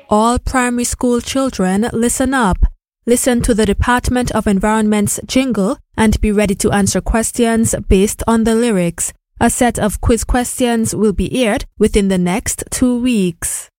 All primary school children, listen up. Listen to the Department of Environment's jingle and be ready to answer questions based on the lyrics. A set of quiz questions will be aired within the next 2 weeks.